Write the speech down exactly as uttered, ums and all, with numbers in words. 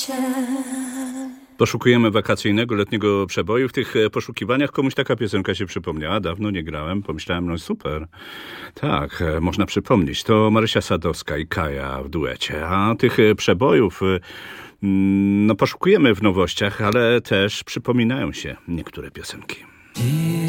Poszukujemy wakacyjnego, letniego przeboju. W tych poszukiwaniach komuś taka piosenka się przypomniała. Dawno nie grałem. Pomyślałem, no super. Tak, można przypomnieć. To Marysia Sadowska i Kaja w duecie. A tych przebojów no poszukujemy w nowościach, ale też przypominają się niektóre piosenki.